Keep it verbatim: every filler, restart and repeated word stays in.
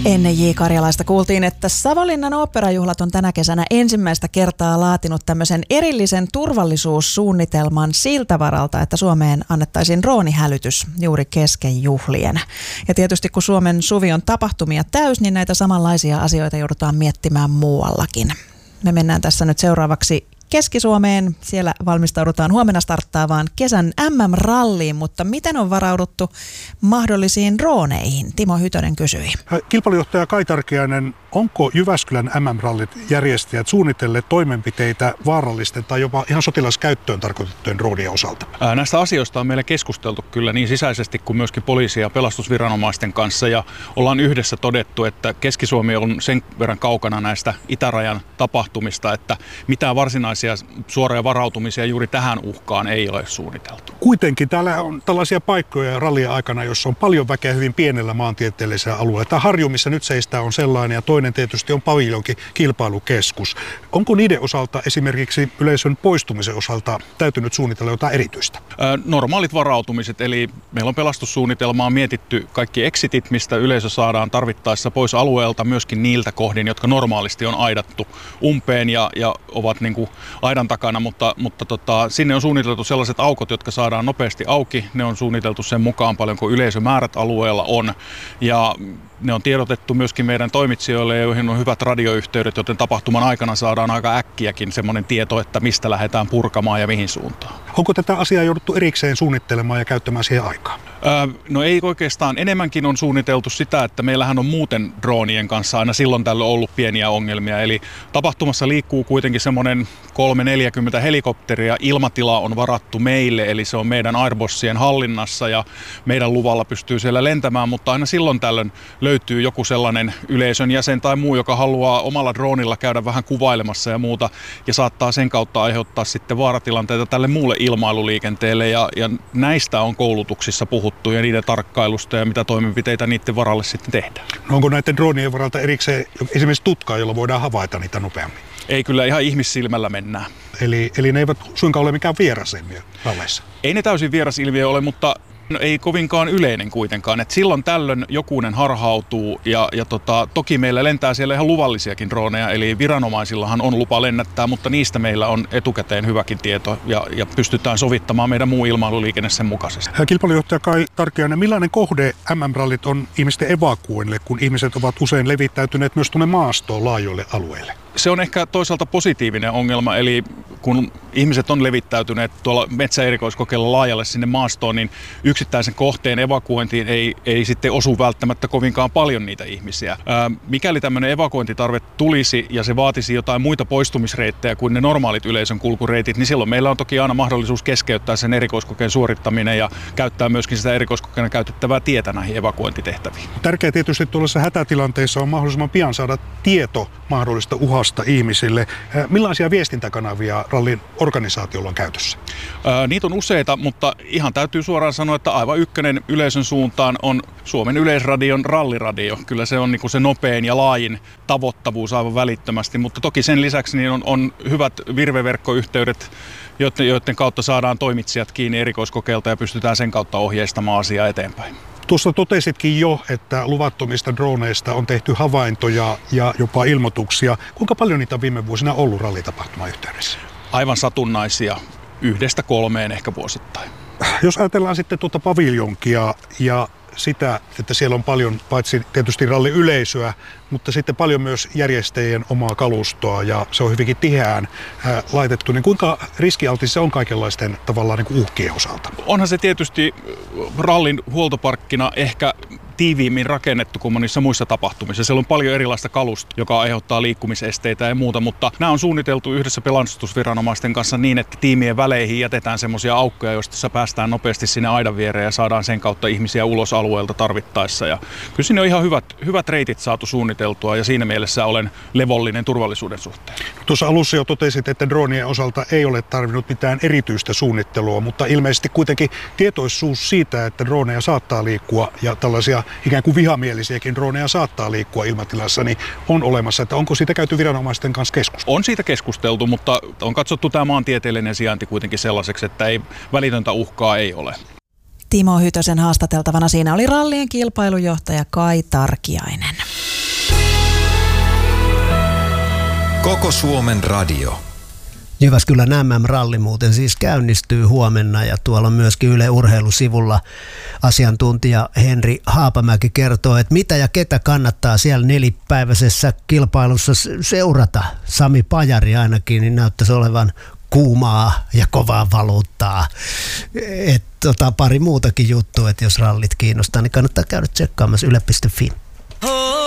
Ennen J. Karjalaista kuultiin, että Savonlinnan oopperajuhlat on tänä kesänä ensimmäistä kertaa laatinut tämmöisen erillisen turvallisuussuunnitelman siltä varalta, että Suomeen annettaisiin droonihälytys juuri kesken juhlien. Ja tietysti kun Suomen suvi on tapahtumia täys, niin näitä samanlaisia asioita joudutaan miettimään muuallakin. Me mennään tässä nyt seuraavaksi Keski-Suomeen. Siellä valmistaudutaan huomenna starttaavaan kesän M M-ralliin, mutta miten on varauduttu mahdollisiin drooneihin? Timo Hytönen kysyi. Kilpailujohtaja Kai Tarkiainen, onko Jyväskylän M M-rallit järjestäjät suunnitelleet toimenpiteitä vaarallisten tai jopa ihan sotilaskäyttöön tarkoitettujen droonien osalta? Ää, näistä asioista on meillä keskusteltu kyllä niin sisäisesti kuin myöskin poliisi- ja pelastusviranomaisten kanssa, ja ollaan yhdessä todettu, että Keski-Suomi on sen verran kaukana näistä itärajan tapahtumista, että mitään varsinaisia suoria varautumisia juuri tähän uhkaan ei ole suunniteltu. Kuitenkin täällä on tällaisia paikkoja rallien aikana, jossa on paljon väkeä hyvin pienellä maantieteellisellä alueella. Tämä Harju, missä nyt seistää, on sellainen, ja toinen tietysti on Paviljonkin kilpailukeskus. Onko niiden osalta esimerkiksi yleisön poistumisen osalta täytynyt suunnitella jotain erityistä? Ää, normaalit varautumiset, eli meillä on pelastussuunnitelmaan mietitty kaikki exitit, mistä yleisö saadaan tarvittaessa pois alueelta, myöskin niiltä kohdin, jotka normaalisti on aidattu umpeen ja, ja ovat niin kuin aidan takana, mutta, mutta tota, sinne on suunniteltu sellaiset aukot, jotka saadaan nopeasti auki. Ne on suunniteltu sen mukaan paljon kuin yleisömäärät alueella on, ja ne on tiedotettu myöskin meidän toimitsijoille, joihin on hyvät radioyhteydet, joten tapahtuman aikana saadaan aika äkkiäkin semmoinen tieto, että mistä lähdetään purkamaan ja mihin suuntaan. Onko tätä asiaa jouduttu erikseen suunnittelemaan ja käyttämään siihen aikaa? Öö, no ei oikeastaan. Enemmänkin on suunniteltu sitä, että meillähän on muuten droonien kanssa aina silloin tällöin ollut pieniä ongelmia. Eli tapahtumassa liikkuu kuitenkin semmoinen kolme neljäkymmentä helikopteria. Ilmatila on varattu meille, eli se on meidän Airbossien hallinnassa ja meidän luvalla pystyy siellä lentämään, mutta aina silloin tällöin löytyy joku sellainen yleisön jäsen tai muu, joka haluaa omalla droonilla käydä vähän kuvailemassa ja muuta, ja saattaa sen kautta aiheuttaa sitten vaaratilanteita tälle muulle ilmailuliikenteelle, ja, ja näistä on koulutuksissa puhuttu ja niiden tarkkailusta ja mitä toimenpiteitä niiden varalle sitten tehdään. No onko näiden droonien varalta erikseen esimerkiksi tutkaa, jolla voidaan havaita niitä nopeammin? Ei, kyllä ihan ihmissilmällä mennään. Eli, eli ne eivät suinkaan ole mikään vierasilmiö ralleissa? Ei ne täysin vierasilmiö ole, mutta no ei kovinkaan yleinen kuitenkaan. Et silloin tällöin jokunen harhautuu ja, ja tota, toki meillä lentää siellä ihan luvallisiakin droneja, eli viranomaisillahan on lupa lennättää, mutta niistä meillä on etukäteen hyväkin tieto ja, ja pystytään sovittamaan meidän muu ilmailuliikenne sen mukaisesti. Kilpailujohtaja Kai Tarkiainen, millainen kohde M M-rallit on ihmisten evakuoinnille, kun ihmiset ovat usein levittäytyneet myös tuonne maastoon laajoille alueille? Se on ehkä toisaalta positiivinen ongelma, eli kun ihmiset on levittäytyneet tuolla metsäerikoiskokeilla laajalle sinne maastoon, niin yksittäisen kohteen evakuointiin ei, ei sitten osu välttämättä kovinkaan paljon niitä ihmisiä. Ää, mikäli tämmöinen evakuointitarve tulisi ja se vaatisi jotain muita poistumisreittejä kuin ne normaalit yleisön kulkureitit, niin silloin meillä on toki aina mahdollisuus keskeyttää sen erikoiskokeen suorittaminen ja käyttää myöskin sitä erikoiskokeena käytettävää tietä näihin evakuointitehtäviin. Tärkeää tietysti tuollaisessa hätätilanteessa on mahdollisimman pian saada tieto mahdollista uhasta ihmisille. Millaisia viestintäkanavia rallin organisaatiolla on käytössä? Ää, niitä on useita, mutta ihan täytyy suoraan sanoa, että aivan ykkönen yleisön suuntaan on Suomen Yleisradion ralliradio. Kyllä se on niin kuin se nopein ja laajin tavoittavuus aivan välittömästi, mutta toki sen lisäksi niin on, on hyvät virveverkkoyhteydet, joiden, joiden kautta saadaan toimitsijat kiinni erikoiskokeilta ja pystytään sen kautta ohjeistamaan asiaa eteenpäin. Tuossa totesitkin jo, että luvattomista droneista on tehty havaintoja ja jopa ilmoituksia. Kuinka paljon niitä on viime vuosina ollut rallitapahtuman yhteydessä? Aivan satunnaisia, yhdestä kolmeen ehkä vuosittain. Jos ajatellaan sitten tuota paviljonkia ja sitä, että siellä on paljon paitsi tietysti ralliyleisöä, mutta sitten paljon myös järjestäjien omaa kalustoa ja se on hyvinkin tiheään ää, laitettu, niin kuinka riskialtis se on kaikenlaisten tavallaan niin kuin uhkien osalta? Onhan se tietysti rallin huoltoparkkina ehkä tiiviimmin rakennettu kuin monissa muissa tapahtumissa. Siellä on paljon erilaista kalusta, joka aiheuttaa liikkumisesteitä ja muuta, mutta nämä on suunniteltu yhdessä pelastusviranomaisten kanssa niin, että tiimien väleihin jätetään semmoisia aukkoja, joista päästään nopeasti sinne aidan viereen ja saadaan sen kautta ihmisiä ulos alueelta tarvittaessa. Ja kyllä sinne on ihan hyvät, hyvät reitit saatu suunniteltua ja siinä mielessä olen levollinen turvallisuuden suhteen. Tuossa alussa jo totesit, että droonien osalta ei ole tarvinnut mitään erityistä suunnittelua, mutta ilmeisesti kuitenkin tietoisuus siitä, että droneja saattaa liikkua ja tällaisia ikään kuin vihamielisiäkin droneja saattaa liikkua ilmatilassa, niin on olemassa, että onko siitä käyty viranomaisten kanssa keskustelua? On siitä keskusteltu, mutta on katsottu tämä maantieteellinen sijainti kuitenkin sellaiseksi, että ei, välitöntä uhkaa ei ole. Timo Hytösen haastateltavana siinä oli rallien kilpailujohtaja Kai Tarkiainen. Koko Suomen radio. Jyväskylän M M-ralli muuten siis käynnistyy huomenna ja tuolla on myöskin Yle Urheilusivulla asiantuntija Henri Haapamäki kertoo, että mitä ja ketä kannattaa siellä nelipäiväisessä kilpailussa seurata. Sami Pajari ainakin niin näyttäisi olevan kuumaa ja kovaa valuuttaa. Et, tota, pari muutakin juttua, että jos rallit kiinnostaa, niin kannattaa käydä tsekkaamassa yle piste fi.